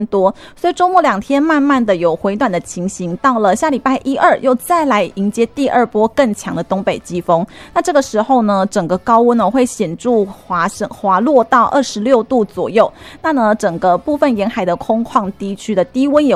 多，所以周末2天慢慢的有回暖的情形，到了下礼拜1、2又再来迎接第2波更强的东北季风。那这个时候呢，整个高温会显著滑落到26度左右。那呢，整个部分沿海的空旷地区的低温也